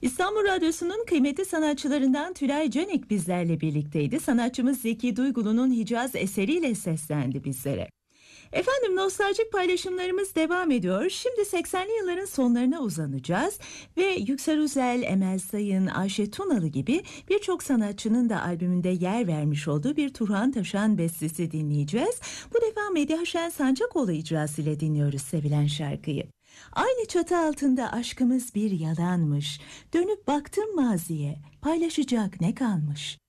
İstanbul Radyosu'nun kıymetli sanatçılarından Tülay Canik bizlerle birlikteydi. Sanatçımız Zeki Duygulu'nun Hicaz eseriyle seslendi bizlere. Efendim nostaljik paylaşımlarımız devam ediyor. Şimdi 80'li yılların sonlarına uzanacağız ve Yüksel Üzel, Emel Sayın, Ayşe Tunalı gibi birçok sanatçının da albümünde yer vermiş olduğu bir Turhan Taşan bestesi dinleyeceğiz. Bu defa Medya Şen Sancakoğlu icrasıyla dinliyoruz sevilen şarkıyı. Aynı çatı altında aşkımız bir yalanmış. Dönüp baktım maziye, paylaşacak ne kalmış?